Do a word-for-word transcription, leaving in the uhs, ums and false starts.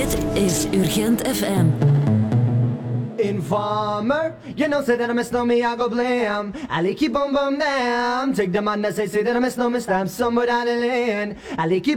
Dit is Urgent F M. Informer, you know, say that I miss no me, I go blame. Ali keep on bum them. Take the man that say, say that I miss no me, stab some without a lane. Ali keep